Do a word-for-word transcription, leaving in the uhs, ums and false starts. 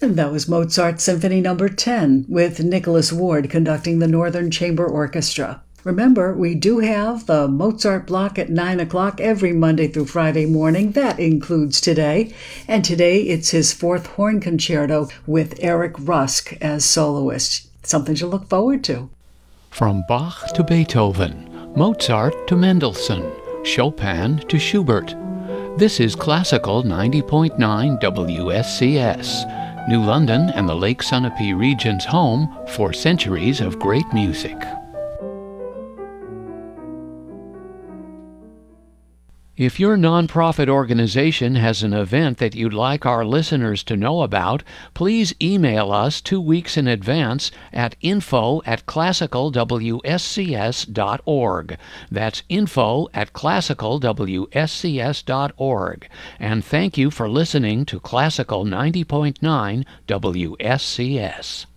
And that was Mozart Symphony Number ten with Nicholas Ward conducting the Northern Chamber Orchestra. Remember, we do have the Mozart block at nine o'clock every Monday through Friday morning. That includes today. And today it's his fourth horn concerto with Eric Rusk as soloist. Something to look forward to. From Bach to Beethoven, Mozart to Mendelssohn, Chopin to Schubert. This is Classical ninety point nine W S C S, New London and the Lake Sunapee region's home for centuries of great music. If your nonprofit organization has an event that you'd like our listeners to know about, please email us two weeks in advance at info at classical w s c s dot org. That's info at classical w s c s dot org. And thank you for listening to Classical ninety point nine W S C S.